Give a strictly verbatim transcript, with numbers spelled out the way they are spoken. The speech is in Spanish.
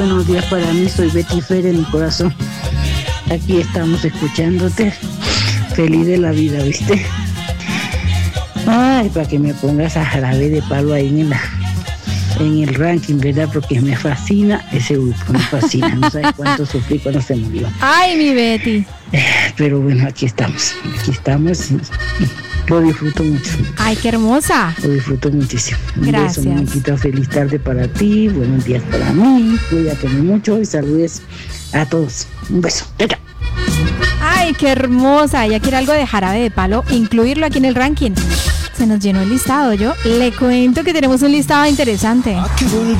Buenos días para mí, soy Betty Fer en mi corazón. Aquí estamos escuchándote. Feliz de la vida, ¿viste? Ay, para que me pongas a Jarabe de Palo ahí en, la, en el ranking, ¿verdad? Porque me fascina ese grupo, me fascina. No sabes cuánto sufrí cuando se murió. Ay, mi Betty. Pero bueno, aquí estamos. Aquí estamos y, y lo disfruto mucho. Ay, qué hermosa. Lo disfruto muchísimo. Un Gracias. beso, muñequita. Feliz tarde para ti. Buenos días para mí. Cuídate mucho y saludes a todos. Un beso. Chao, chao. Ay, qué hermosa. Ella quiere algo de Jarabe de Palo, incluirlo aquí en el ranking. Se nos llenó el listado. Yo le cuento que tenemos un listado interesante.